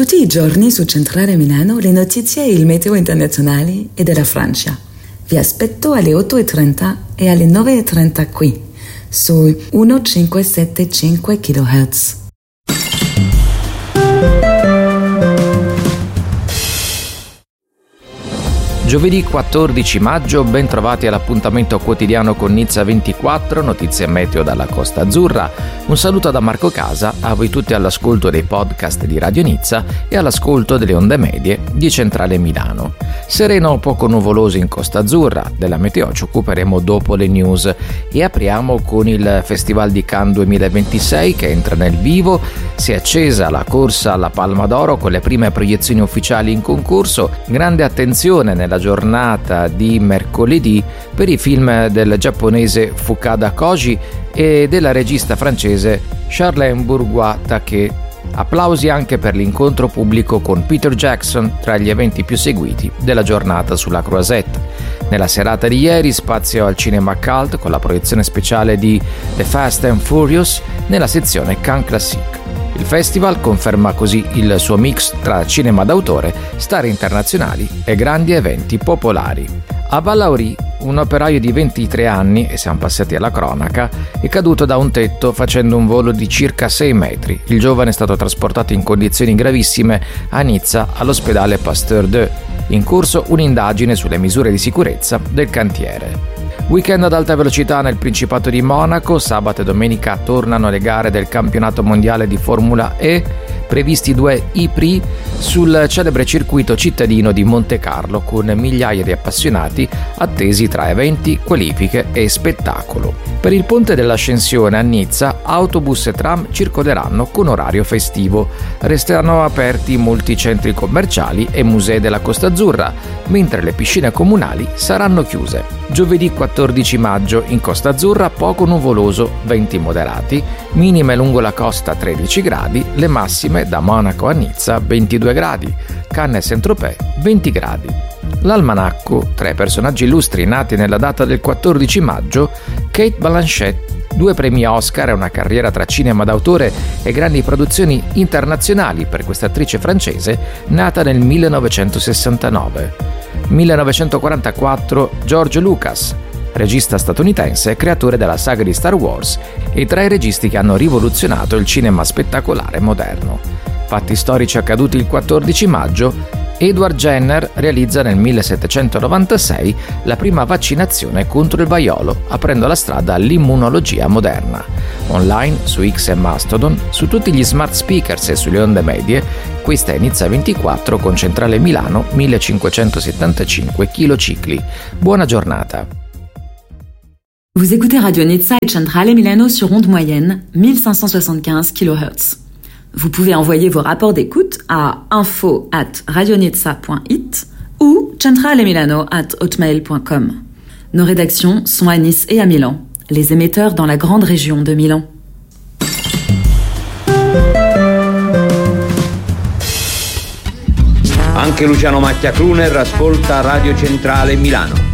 Tutti i giorni su Centrale Milano le notizie e il meteo internazionali e della Francia. Vi aspetto alle 8:30 e alle 9:30 qui, su 1575 kHz. Giovedì 14 maggio, ben trovati all'appuntamento quotidiano con Nizza 24, notizie meteo dalla Costa Azzurra. Un saluto da Marco Casa, a voi tutti all'ascolto dei podcast di Radio Nizza e all'ascolto delle onde medie di Centrale Milano. Sereno poco nuvoloso in Costa Azzurra, della meteo ci occuperemo dopo le news e apriamo con il Festival di Cannes 2026 che entra nel vivo. Si è accesa la corsa alla Palma d'Oro con le prime proiezioni ufficiali in concorso, grande attenzione nella giornata di mercoledì per i film del giapponese Fukada Koji e della regista francese Charlène Bourgois-Taquet. Applausi anche per l'incontro pubblico con Peter Jackson tra gli eventi più seguiti della giornata sulla Croisette. Nella serata di ieri spazio al cinema cult con la proiezione speciale di The Fast and Furious nella sezione Cannes Classique. Il festival conferma così il suo mix tra cinema d'autore, star internazionali e grandi eventi popolari. A Ballauri, un operaio di 23 anni, e siamo passati alla cronaca, è caduto da un tetto facendo un volo di circa 6 metri. Il giovane è stato trasportato in condizioni gravissime a Nizza all'ospedale Pasteur 2. In corso un'indagine sulle misure di sicurezza del cantiere. Weekend ad alta velocità nel Principato di Monaco, sabato e domenica tornano le gare del campionato mondiale di Formula E, previsti 2 I-Prix sul celebre circuito cittadino di Monte Carlo con migliaia di appassionati attesi tra eventi, qualifiche e spettacolo. Per il ponte dell'Ascensione a Nizza, autobus e tram circoleranno con orario festivo. Resteranno aperti molti centri commerciali e musei della Costa Azzurra, mentre le piscine comunali saranno chiuse. Giovedì 14 maggio in Costa Azzurra poco nuvoloso, venti moderati, minime lungo la costa 13 gradi, le massime da Monaco a Nizza 22 gradi, Cannes e Saint-Tropez 20 gradi. L'almanacco, tra i personaggi illustri nati nella data del 14 maggio, Cate Blanchett, 2 premi Oscar e una carriera tra cinema d'autore e grandi produzioni internazionali per questa attrice francese nata nel 1969. 1944 George Lucas, regista statunitense e creatore della saga di Star Wars e tra i registi che hanno rivoluzionato il cinema spettacolare moderno. Fatti storici accaduti il 14 maggio, Edward Jenner realizza nel 1796 la prima vaccinazione contro il vaiolo, aprendo la strada all'immunologia moderna. Online, su X e Mastodon, su tutti gli smart speakers e sulle onde medie, questa è Nizza 24 con Centrale Milano 1575 kHz. Buona giornata. Vous écoutez Radio Nizza et Centrale Milano sur onde moyenne 1575 kHz. Vous pouvez envoyer vos rapports d'écoute à info@radionizza.it ou centralemilano@hotmail.com. Nos rédactions sont à Nice et à Milan, les émetteurs dans la grande région de Milan. Anche Luciano Macchia Crooner ascolta Radio Centrale Milano.